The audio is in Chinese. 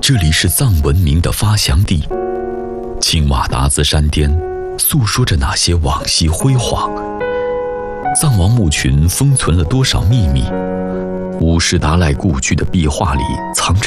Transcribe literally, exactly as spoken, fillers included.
这里是藏文明的发祥地，青瓦达兹山巅诉说着哪些往昔辉煌？藏王墓群封存了多少秘密？乌什达赖故居的壁画里藏着